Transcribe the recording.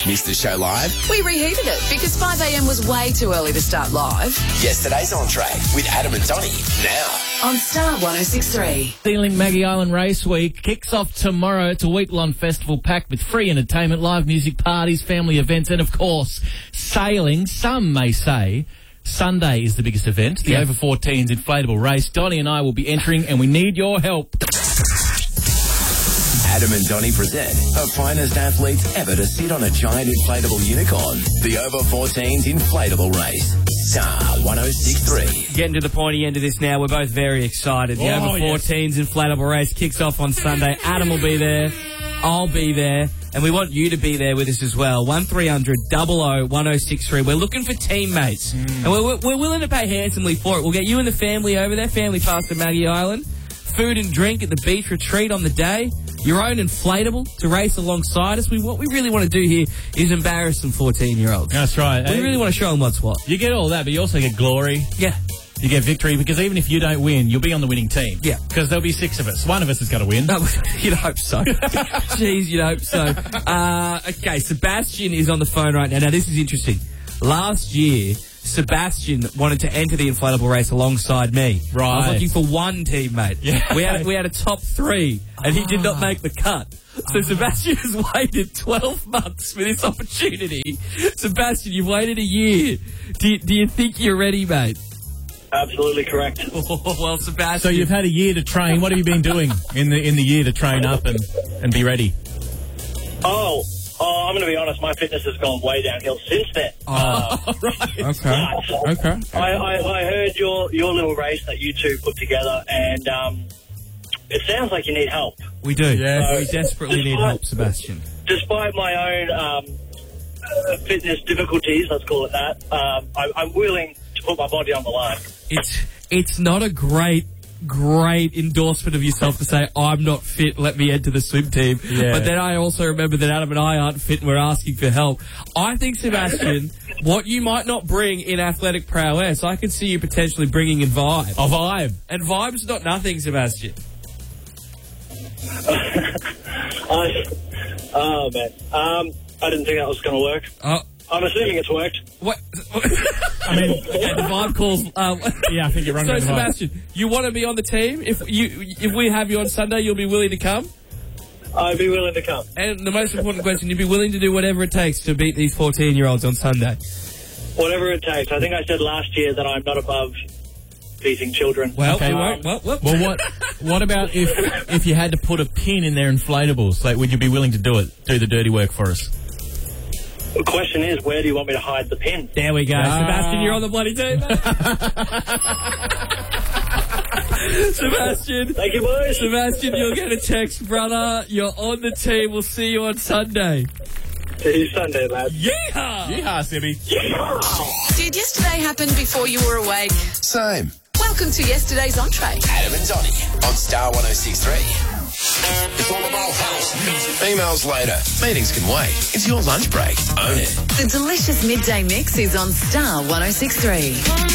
Missed the show live? We reheated it because 5 a.m. was way too early to start live. Yesterday's entree with Adam and Donnie. Now On Star 106.3. Feeling Maggie Island Race Week kicks off tomorrow. It's a week-long festival packed with free entertainment, live music, parties, family events, and, of course, sailing. Some may say Sunday is the biggest event, the over-14s inflatable race. Donnie and I will be entering, and we need your help. Adam and Donnie present the finest athletes ever to sit on a giant inflatable unicorn. The over-14s inflatable race. Star 106.3. Getting to the pointy end of this now. We're both very excited. The over-14s inflatable race kicks off on Sunday. Adam will be there. I'll be there. And we want you to be there with us as well. 1300 00 1063. We're looking for teammates. And we're willing to pay handsomely for it. We'll get you and the family over there. Family pass to Maggie Island. Food and drink at the beach retreat on the day. Your own inflatable to race alongside us. What we really want to do here is embarrass some 14-year-olds. That's right. We really want to show them what's what. You get all that, but you also get glory. Yeah. You get victory, because even if you don't win, you'll be on the winning team. Yeah. Because there'll be 6 of us. One of us is going to win. You'd hope so. Jeez, you'd hope so. Okay, Sebastian is on the phone right now. Now, this is interesting. Last year, Sebastian wanted to enter the inflatable race alongside me. Right. I was looking for one teammate. Yeah. We had a top 3, and he did not make the cut. So Sebastian has waited 12 months for this opportunity. Sebastian, you've waited a year. Do you think you're ready, mate? Absolutely correct. Well, Sebastian. So you've had a year to train. What have you been doing in the year to train up and be ready? I'm going to be honest, my fitness has gone way downhill since then. Right. Okay. I heard your little race that you two put together, and it sounds like you need help. We do. Yes. We desperately need help, Sebastian. Despite my own fitness difficulties, let's call it that, I'm willing to put my body on the line. It's not a great endorsement of yourself to say, I'm not fit, let me enter the swim team. Yeah. But then I also remember that Adam and I aren't fit and we're asking for help. I think, Sebastian, what you might not bring in athletic prowess, I could see you potentially bringing in vibe. A vibe. And vibe's not nothing, Sebastian. Oh, man. I didn't think that was going to work. I'm assuming it's worked. What? I mean, Okay, the vibe calls. yeah, I think you're wrong. So, Sebastian, you want to be on the team? If we have you on Sunday, you'll be willing to come? I'd be willing to come. And the most important question, you'd be willing to do whatever it takes to beat these 14-year-olds on Sunday? Whatever it takes. I think I said last year that I'm not above beating children. Well, Okay, what about if you had to put a pin in their inflatables? Like, would you be willing to do the dirty work for us? The question is, where do you want me to hide the pin? There we go. Sebastian, you're on the bloody team. Sebastian. Thank you, boys. Sebastian, you'll get a text, brother. You're on the team. We'll see you on Sunday. See you Sunday, lads. Yeehaw! Yeehaw, Sibby. Did yesterday happen before you were awake? same. Welcome to yesterday's entree. Adam and Donnie on Star 106.3. It's all about house music. Emails later. Meetings can wait. It's your lunch break. Own it. The delicious midday mix is on Star 106.3.